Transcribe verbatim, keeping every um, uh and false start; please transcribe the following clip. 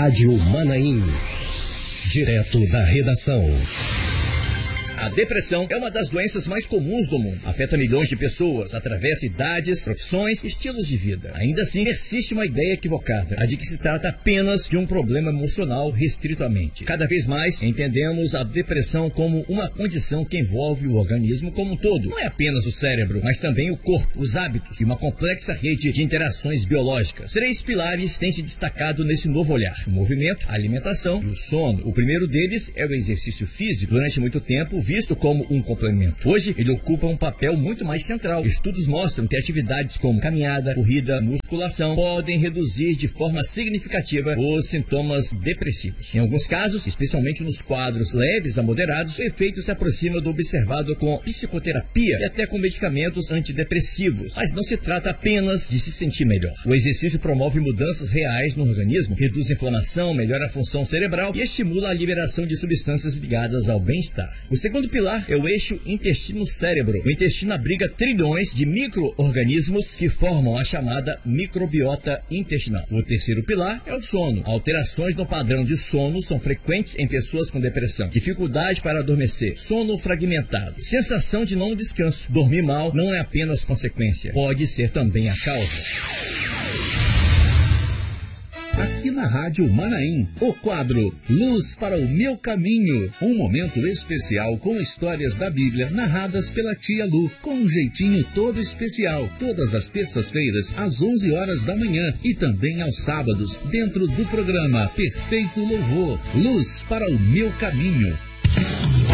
Rádio Manaim. Direto da redação. A depressão é uma das doenças mais comuns do mundo. Afeta milhões de pessoas, atravessa idades, profissões e estilos de vida. Ainda assim, persiste uma ideia equivocada, a de que se trata apenas de um problema emocional restrito à mente. Cada vez mais entendemos a depressão como uma condição que envolve o organismo como um todo. Não é apenas o cérebro, mas também o corpo, os hábitos e uma complexa rede de interações biológicas. Três pilares têm se destacado nesse novo olhar: o movimento, a alimentação e o sono. O primeiro deles é o exercício físico. Durante muito tempo, visto como um complemento. Hoje, ele ocupa um papel muito mais central. Estudos mostram que atividades como caminhada, corrida, musculação podem reduzir de forma significativa os sintomas depressivos. Em alguns casos, especialmente nos quadros leves a moderados, o efeito se aproxima do observado com psicoterapia e até com medicamentos antidepressivos. Mas não se trata apenas de se sentir melhor. O exercício promove mudanças reais no organismo, reduz a inflamação, melhora a função cerebral e estimula a liberação de substâncias ligadas ao bem-estar. O segundo pilar é o eixo intestino-cérebro. O intestino abriga trilhões de micro-organismos que formam a chamada microbiota intestinal. O terceiro pilar é o sono. Alterações no padrão de sono são frequentes em pessoas com depressão. Dificuldade para adormecer, sono fragmentado, sensação de não descanso. Dormir mal não é apenas consequência, pode ser também a causa. Aqui na Rádio Manaim, o quadro Luz para o Meu Caminho. Um momento especial com histórias da Bíblia narradas pela tia Lu, com um jeitinho todo especial. Todas as terças-feiras, às onze horas da manhã e também aos sábados, dentro do programa Perfeito Louvor. Luz para o Meu Caminho.